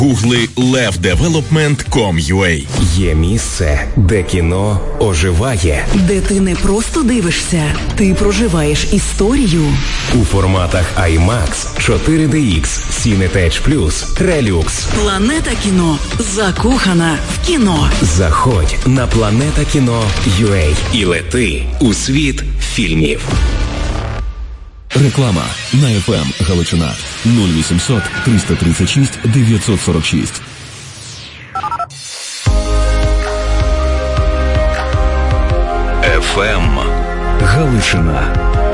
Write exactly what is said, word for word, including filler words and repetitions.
Гугли лев девелопмент крапка ком крапка ю а. Є місце, де кіно оживає. Де ти не просто дивишся, ти проживаєш історію. У форматах IMAX, чотири ді ікс, Cinetage Plus, Relux. Планета кіно. Закохана в кіно. Заходь на планета кіно крапка ю а і лети у світ фільмів. Реклама на еф ем Галичина нуль вісімсот триста тридцять шість дев'ятсот сорок шість. еф ем Галичина.